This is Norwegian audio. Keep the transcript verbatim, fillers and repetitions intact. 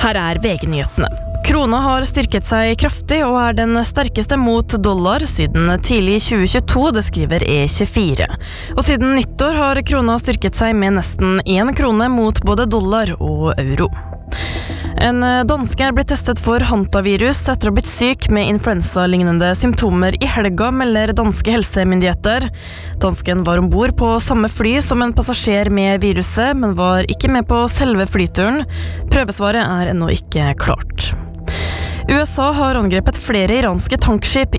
Her er V G-nyhetene. Krona har styrket seg kraftig og er den sterkeste mot dollar siden tidlig tjue tjueto, det skriver E tjuefire. Og siden nyttår har krona styrket seg med nesten en krone mot både dollar og euro. En danske er blitt testet for hantavirus etter å ha blitt syk med influensa-lignende symptomer i helga, melder danske helsemyndigheter. Dansken var ombord på samme fly som en passasjer med viruset, men var ikke med på selve flyturen. Prøvesvaret er ennå ikke klart. U S A har angrepet flere iranske tankskip